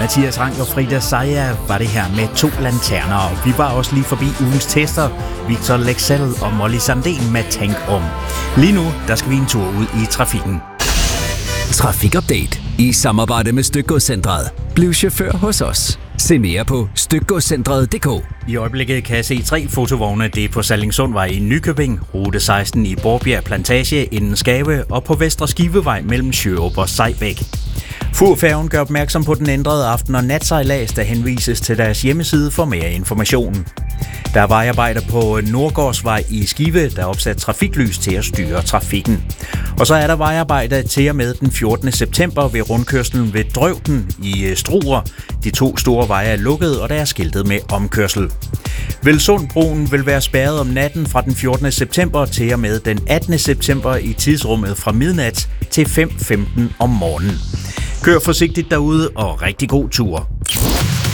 Mathias Rang og Frida Seja var det her med 2 lanterner, og vi var også lige forbi ugens tester, Victor Lexell og Molly Sandén med Tænk om. Lige nu, der skal vi en tur ud i trafikken. Trafikupdate i samarbejde med Stykgodscentret. Bliv chauffør hos os. Se mere på stykgodscentret.dk. I øjeblikket kan jeg se 3 fotovogne. Det er på Sallingsundvej i Nykøbing, rute 16 i Borbjerg Plantage inden Skave og på Vestre Skivevej mellem Sjørup og Sejbæk. Furfærgen gør opmærksom på den ændrede aften- og natsejlads, der henvises til deres hjemmeside for mere information. Der er vejarbejder på Nordgårdsvej i Skive, der er opsat trafiklys til at styre trafikken. Og så er der vejarbejde til og med den 14. september ved rundkørslen ved Drøvden i Struer. De 2 store veje er lukket, og der er skiltet med omkørsel. Velsundbroen vil være spærret om natten fra den 14. september til og med den 18. september i tidsrummet fra midnat til 5:15 om morgenen. Kør forsigtigt derude og rigtig god tur.